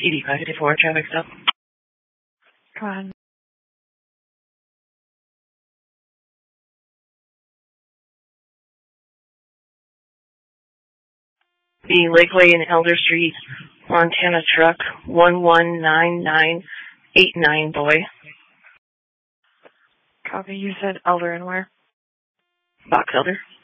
PD 554, traffic stop. Go ahead. The Lakeway and Elder Street, Montana truck 119989 boy. Copy. You said Elder and where? Box Elder.